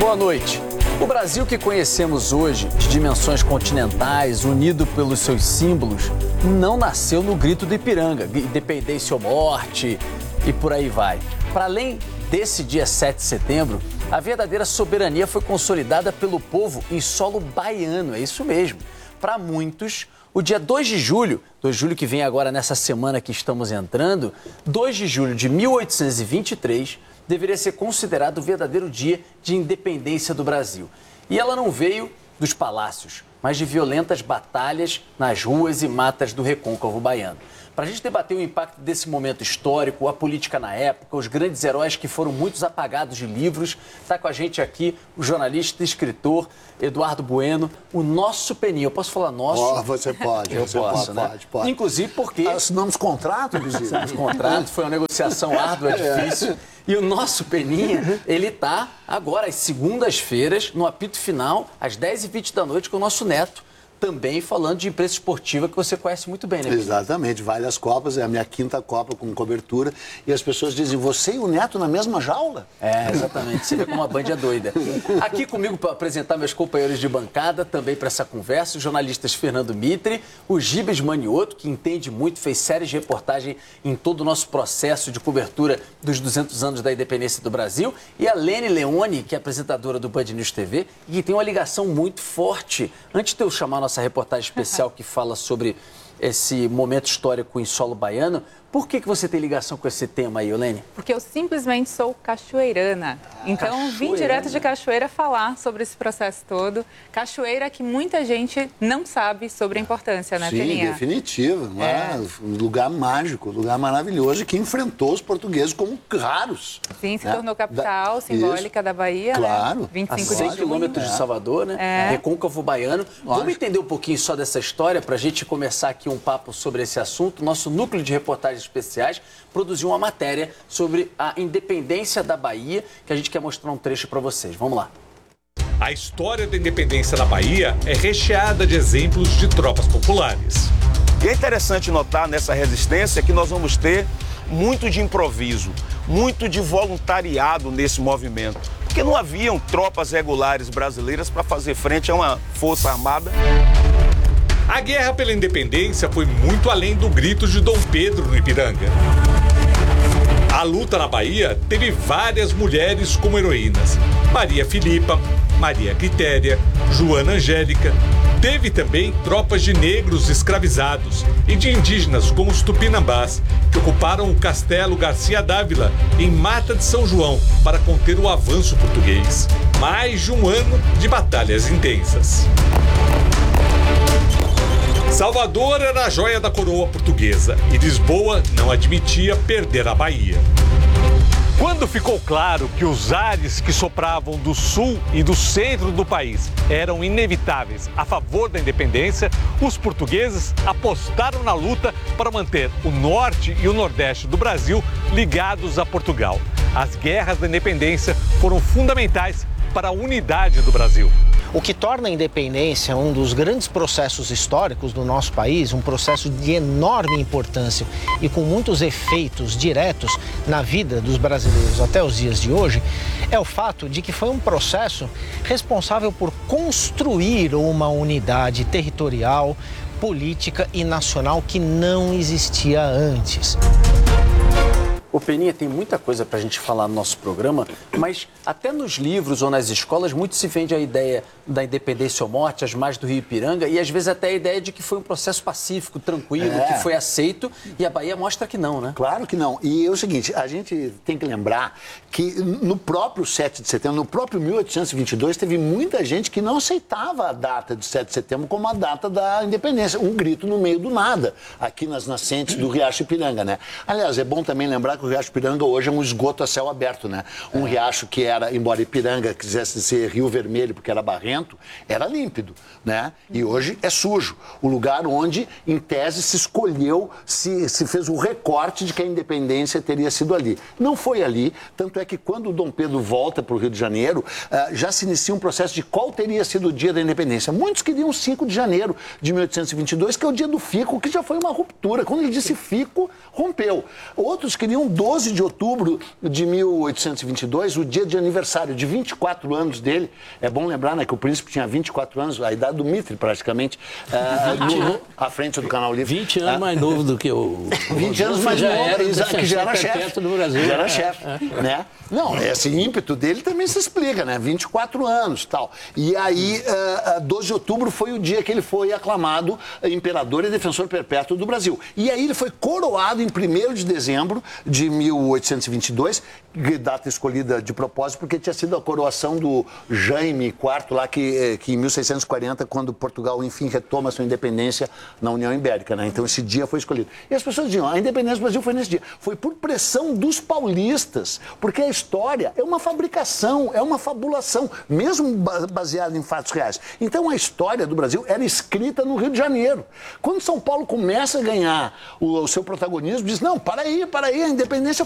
Boa noite. O Brasil que conhecemos hoje, de dimensões continentais, unido pelos seus símbolos, não nasceu no grito do Ipiranga, independência ou morte e por aí vai. Para além desse dia 7 de setembro, a verdadeira soberania foi consolidada pelo povo em solo baiano, é isso mesmo. Para muitos, o dia 2 de julho que vem agora nessa semana que estamos entrando, 2 de julho de 1823, deveria ser considerado o verdadeiro dia de independência do Brasil. E ela não veio dos palácios, mas de violentas batalhas nas ruas e matas do recôncavo baiano. Para a gente debater o impacto desse momento histórico, a política na época, os grandes heróis que foram muitos apagados de livros, está com a gente aqui o jornalista e escritor Eduardo Bueno, o nosso Peninha. Eu posso falar nosso? Oh, você pode. Eu posso, né? Pode. Inclusive porque... Assinamos contrato, inclusive. Assinamos contrato, foi uma negociação árdua, difícil. E o nosso Peninha, ele está agora às segundas-feiras, no apito final, às 10h20 da noite, com o nosso neto. Também falando de imprensa esportiva que você conhece muito bem, né? Exatamente, várias Copas, é a minha 5ª Copa com cobertura. E as pessoas dizem, você e o Neto na mesma jaula? É, exatamente, você vê como a Band é doida. Aqui comigo para apresentar meus companheiros de bancada, também para essa conversa, os jornalistas Fernando Mitre, o Gibes Manioto, que entende muito, fez séries de reportagem em todo o nosso processo de cobertura dos 200 anos da independência do Brasil, e a Lene Leone, que é apresentadora do Band News TV, e que tem uma ligação muito forte. Antes de eu chamar nossa reportagem especial que fala sobre esse momento histórico em solo baiano, por que você tem ligação com esse tema aí, Olene? Porque eu simplesmente sou cachoeirana. Então, vim direto de Cachoeira falar sobre esse processo todo. Cachoeira que muita gente não sabe sobre a importância, né, Peninha? Sim, definitivo. Um lugar mágico, um lugar maravilhoso que enfrentou os portugueses como raros. Sim, se tornou capital simbólica da Bahia, claro. Né? 25 a 100 quilômetros de Salvador, né? Recôncavo baiano. Vamos entender um pouquinho só dessa história para a gente começar aqui um papo sobre esse assunto. Nosso núcleo de reportagens especiais produziu uma matéria sobre a independência da Bahia, que a gente quer mostrar um trecho para vocês. Vamos lá. A história da independência da Bahia é recheada de exemplos de tropas populares. E é interessante notar nessa resistência que nós vamos ter muito de improviso, muito de voluntariado nesse movimento, porque não haviam tropas regulares brasileiras para fazer frente a uma força armada. A guerra pela independência foi muito além do grito de Dom Pedro no Ipiranga. A luta na Bahia teve várias mulheres como heroínas. Maria Filipa, Maria Quitéria, Joana Angélica. Teve também tropas de negros escravizados e de indígenas como os tupinambás, que ocuparam o castelo Garcia Dávila, em Mata de São João, para conter o avanço português. Mais de um ano de batalhas intensas. Salvador era a joia da coroa portuguesa e Lisboa não admitia perder a Bahia. Quando ficou claro que os ares que sopravam do sul e do centro do país eram inevitáveis a favor da independência, os portugueses apostaram na luta para manter o norte e o nordeste do Brasil ligados a Portugal. As guerras da independência foram fundamentais para a unidade do Brasil. O que torna a independência um dos grandes processos históricos do nosso país, um processo de enorme importância e com muitos efeitos diretos na vida dos brasileiros até os dias de hoje, é o fato de que foi um processo responsável por construir uma unidade territorial, política e nacional que não existia antes. Ô Peninha, tem muita coisa para a gente falar no nosso programa, mas até nos livros ou nas escolas muito se vende a ideia da independência ou morte, as margens do Rio Ipiranga, e às vezes até a ideia de que foi um processo pacífico, tranquilo, que foi aceito, e a Bahia mostra que não, né? Claro que não. E é o seguinte, a gente tem que lembrar que no próprio 7 de setembro, no próprio 1822, teve muita gente que não aceitava a data de 7 de setembro como a data da independência, um grito no meio do nada, aqui nas nascentes do Riacho Ipiranga, né? Aliás, é bom também lembrar que o Riacho Ipiranga hoje é um esgoto a céu aberto, né? Um riacho que era, embora Ipiranga quisesse ser Rio Vermelho porque era barrento, era límpido, né? E hoje é sujo. O lugar onde, em tese, se escolheu, se fez o recorte de que a independência teria sido ali. Não foi ali, tanto é que quando o Dom Pedro volta para o Rio de Janeiro, já se inicia um processo de qual teria sido o dia da independência. Muitos queriam 5 de janeiro de 1822, que é o dia do fico, que já foi uma ruptura. Quando ele disse fico, rompeu. Outros queriam Então, 12 de outubro de 1822, o dia de aniversário de 24 anos dele, é bom lembrar, né, que o príncipe tinha 24 anos, a idade do Mitre, praticamente, à frente do Canal Livre. 20 anos mais novo do que o... 20 anos mais novo, que já era chefe do Brasil. Já era chefe, né? Não, esse ímpeto dele também se explica, né? 24 anos e tal. E aí, 12 de outubro foi o dia que ele foi aclamado imperador e defensor perpétuo do Brasil. E aí ele foi coroado em 1º de dezembro de 1822, data escolhida de propósito, porque tinha sido a coroação do Jaime IV, lá que em 1640, quando Portugal, enfim, retoma sua independência na União Ibérica, né? Então esse dia foi escolhido. E as pessoas diziam, a independência do Brasil foi nesse dia. Foi por pressão dos paulistas, porque a história é uma fabricação, é uma fabulação, mesmo baseada em fatos reais. Então a história do Brasil era escrita no Rio de Janeiro. Quando São Paulo começa a ganhar o seu protagonismo, diz, não, para aí, a independência